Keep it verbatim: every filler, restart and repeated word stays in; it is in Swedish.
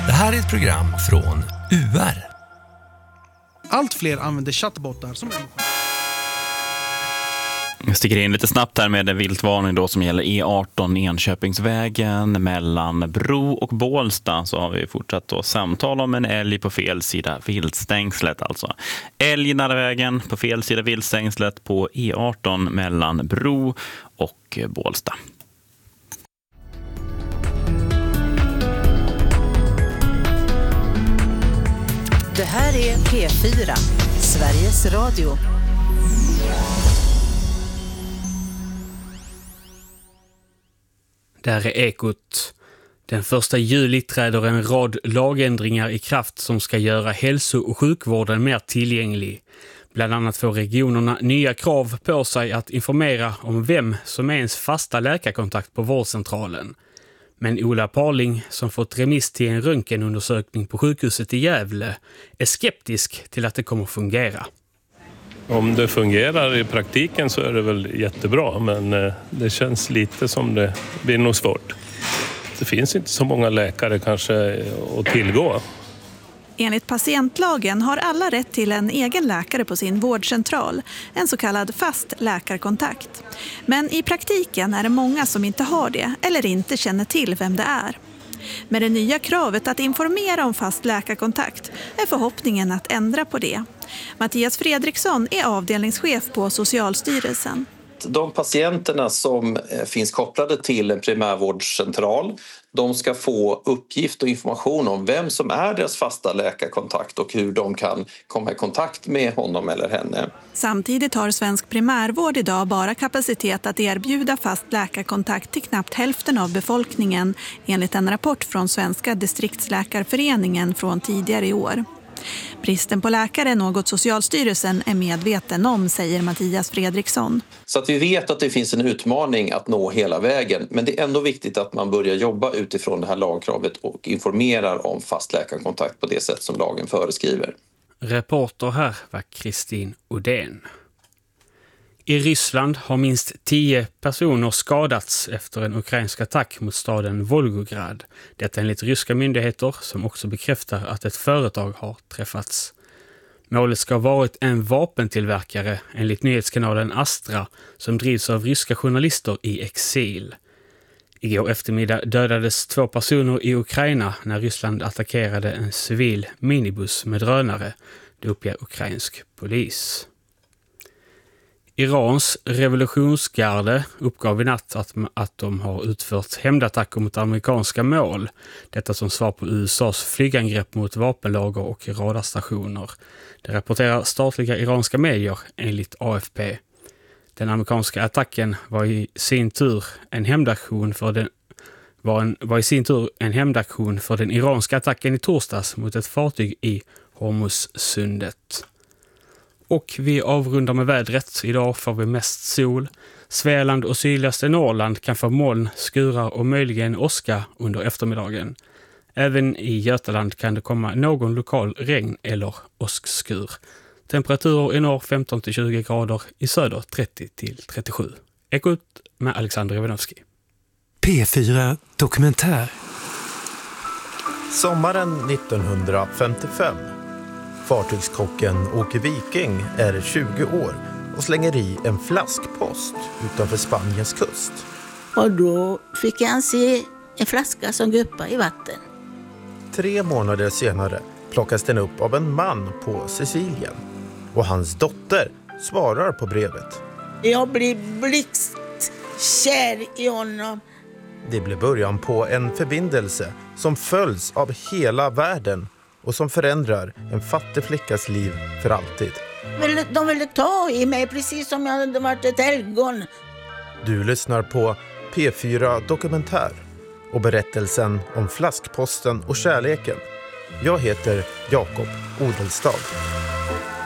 Det här är ett program från U R. Allt fler använder chattbottar som... Jag sticker in lite snabbt här med en viltvarning då som gäller E arton Enköpingsvägen mellan Bro och Bålsta. Så har vi fortsatt då samtal om en älg på fel sida viltstängslet alltså. Älg nära vägen på fel sida viltstängslet på E arton mellan Bro och Bålsta. Det här är P fyra, Sveriges Radio. Där är Ekot. Den första juli träder en rad lagändringar i kraft som ska göra hälso- och sjukvården mer tillgänglig. Bland annat får regionerna nya krav på sig att informera om vem som är ens fasta läkarkontakt på vårdcentralen. Men Ola Parling, som fått remiss till en röntgenundersökning på sjukhuset i Gävle, är skeptisk till att det kommer fungera. Om det fungerar i praktiken så är det väl jättebra, men det känns lite som det blir nog svårt. Det finns inte så många läkare kanske att tillgå. Enligt patientlagen har alla rätt till en egen läkare på sin vårdcentral, en så kallad fast läkarkontakt. Men i praktiken är det många som inte har det eller inte känner till vem det är. Med det nya kravet att informera om fast läkarkontakt är förhoppningen att ändra på det. Mattias Fredriksson är avdelningschef på Socialstyrelsen. De patienterna som finns kopplade till en primärvårdscentral, de ska få uppgift och information om vem som är deras fasta läkarkontakt och hur de kan komma i kontakt med honom eller henne. Samtidigt har svensk primärvård idag bara kapacitet att erbjuda fast läkarkontakt till knappt hälften av befolkningen, enligt en rapport från Svenska distriktsläkarföreningen från tidigare i år. Bristen på läkare är något Socialstyrelsen är medveten om, säger Mattias Fredriksson. Så att vi vet att det finns en utmaning att nå hela vägen, men det är ändå viktigt att man börjar jobba utifrån det här lagkravet och informerar om fast läkarkontakt på det sätt som lagen föreskriver. Reporter här var Kristin Odén. I Ryssland har minst tio personer skadats efter en ukrainsk attack mot staden Volgograd. Detta enligt ryska myndigheter som också bekräftar att ett företag har träffats. Målet ska ha varit en vapentillverkare enligt nyhetskanalen Astra som drivs av ryska journalister i exil. Igår eftermiddag dödades två personer i Ukraina när Ryssland attackerade en civil minibuss med drönare, det uppger ukrainsk polis. Irans revolutionsgarde uppgav i natt att, att de har utfört hämndattacker mot amerikanska mål. Detta som svar på U S A:s flygangrepp mot vapenlager och radarstationer. Det rapporterar statliga iranska medier enligt A F P. Den amerikanska attacken var i sin tur en hämndaktion för den var, en, var i sin tur en hämndaktion för den iranska attacken i torsdags mot ett fartyg i Hormuzsundet. Och vi avrundar med vädret. Idag får vi mest sol. Svealand och sydligaste Norrland kan få moln, skurar och möjligen åska under eftermiddagen. Även i Götaland kan det komma någon lokal regn eller åskskur. Temperaturer i norr femton till tjugo grader, i söder trettio till trettiosju. Ekot med Alexander Ivanovski. P fyra Dokumentär. Sommaren nittonhundrafemtiofem. Fartygskocken Åke Viking är tjugo år och slänger i en flaskpost utanför Spaniens kust. Och då fick han se en flaska som guppade i vatten. Tre månader senare plockas den upp av en man på Sicilien. Och hans dotter svarar på brevet. Jag blir blixtkär i honom. Det blir början på en förbindelse som följs av hela världen och som förändrar en fattig flickas liv för alltid. De ville ta i mig precis som jag hade varit ett helgon. Du lyssnar på P fyra Dokumentär och berättelsen om flaskposten och kärleken. Jag heter Jakob Odelstad.